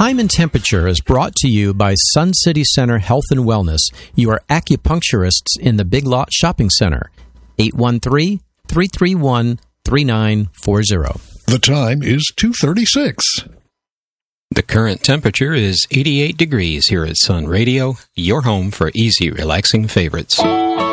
Time and Temperature is brought to you by Sun City Center Health and Wellness, your acupuncturists in the Big Lot Shopping Center. 813-331-3940. The time is 2:36. The current temperature is 88 degrees here at Sun Radio, your home for easy, relaxing favorites.